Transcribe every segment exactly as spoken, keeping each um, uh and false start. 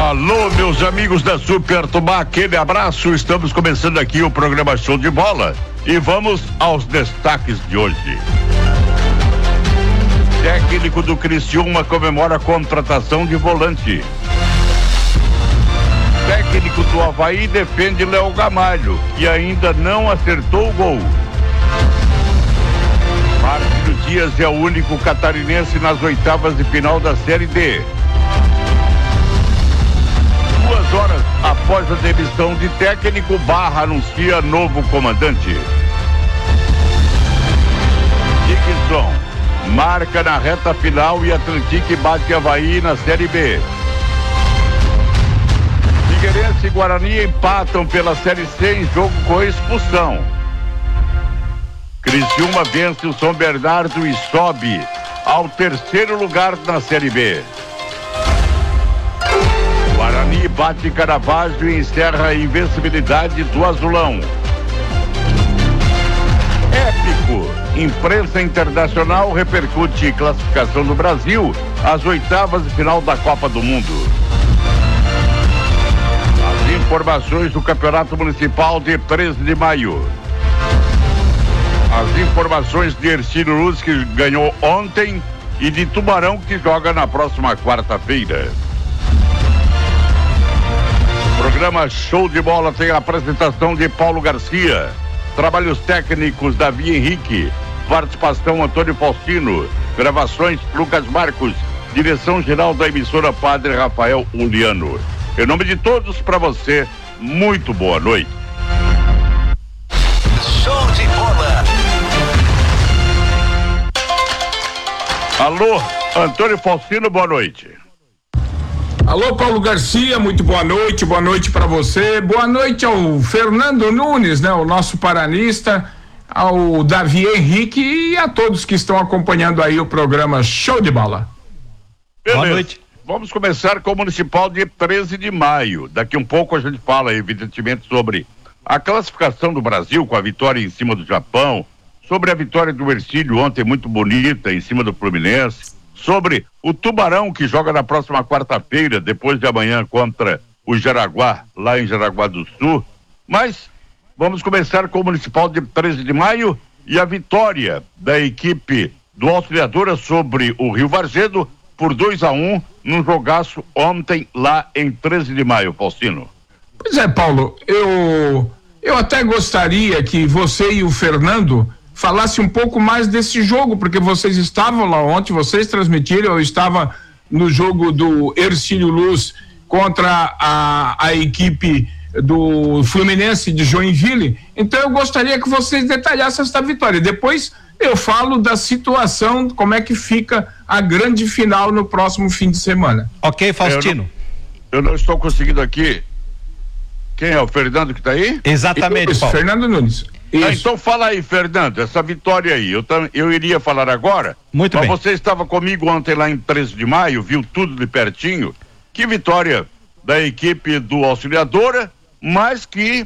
Alô, meus amigos da Super Tubá, aquele abraço. Estamos começando aqui o programa Show de Bola e vamos aos destaques de hoje. Técnico do Criciúma comemora a contratação de volante. Técnico do Avaí defende Léo Gamalho, que ainda não acertou o gol. Márcio Dias é o único catarinense nas oitavas de final da Série D. Duas horas após a demissão de técnico, Barra anuncia novo comandante. Dickinson marca na reta final e Atlético bate Avaí na Série B. Figueirense e Guarani empatam pela Série C em jogo com expulsão. Criciúma vence o São Bernardo e sobe ao terceiro lugar na Série B. Guarani bate Caravaggio e encerra a invencibilidade do Azulão. Épico. Imprensa internacional repercute classificação do Brasil às oitavas de final da Copa do Mundo. As informações do Campeonato Municipal de treze de maio. As informações de Ercílio Luz, que ganhou ontem, e de Tubarão, que joga na próxima quarta-feira. O programa Show de Bola tem a apresentação de Paulo Garcia, trabalhos técnicos Davi Henrique, participação Antônio Faustino, gravações Lucas Marcos, direção geral da emissora Padre Rafael Uliano. Em nome de todos, para você, muito boa noite. Show de bola. Alô, Antônio Faustino, boa noite. Alô, Paulo Garcia, muito boa noite, boa noite para você, boa noite ao Fernando Nunes, né, o nosso paranista, ao Davi Henrique e a todos que estão acompanhando aí o programa Show de Bola. Beleza. Boa noite. Vamos começar com o Municipal de treze de maio. Daqui um pouco a gente fala, evidentemente, sobre a classificação do Brasil com a vitória em cima do Japão, sobre a vitória do Ercílio ontem, muito bonita, em cima do Fluminense, sobre o Tubarão, que joga na próxima quarta-feira, depois de amanhã, contra o Jaraguá, lá em Jaraguá do Sul. Mas vamos começar com o Municipal de treze de maio e a vitória da equipe do Auxiliadora sobre o Rio Varzedo por dois a um num jogaço ontem lá em treze de maio, Faustino. Pois é, Paulo, eu, eu até gostaria que você e o Fernando falasse um pouco mais desse jogo, porque vocês estavam lá ontem, vocês transmitiram, eu estava no jogo do Ercílio Luz contra a, a equipe do Fluminense de Joinville, então eu gostaria que vocês detalhassem essa vitória. Depois eu falo da situação, como é que fica a grande final no próximo fim de semana. Ok, Faustino. Eu não, eu não estou conseguindo aqui. Quem é? O Fernando que está aí? Exatamente, Isso, Paulo. Fernando Nunes. Ah, então fala aí, Fernando, essa vitória aí, eu, tam, eu iria falar agora. Muito mas bem. Você estava comigo ontem lá em treze de maio, viu tudo de pertinho. Que vitória da equipe do Auxiliadora, mas que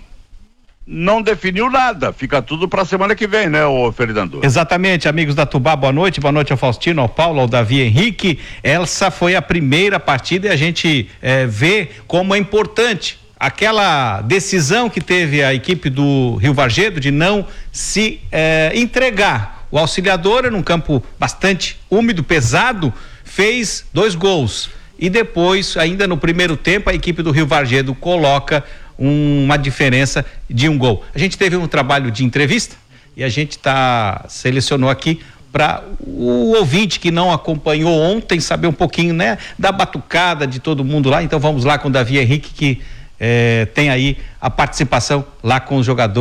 não definiu nada, fica tudo para a semana que vem, né, ô Fernando? Exatamente, amigos da Tubá, boa noite, boa noite ao Faustino, ao Paulo, ao Davi Henrique. Essa foi a primeira partida e a gente eh, vê como é importante aquela decisão que teve a equipe do Rio Varzedo de não se eh, entregar. O Auxiliadora, num campo bastante úmido, pesado, fez dois gols. E depois, ainda no primeiro tempo, a equipe do Rio Varzedo coloca um, uma diferença de um gol. A gente teve um trabalho de entrevista e a gente tá, selecionou aqui para o ouvinte que não acompanhou ontem saber um pouquinho, né, da batucada de todo mundo lá. Então vamos lá com o Davi Henrique, que Eh, tem aí a participação lá com os jogadores.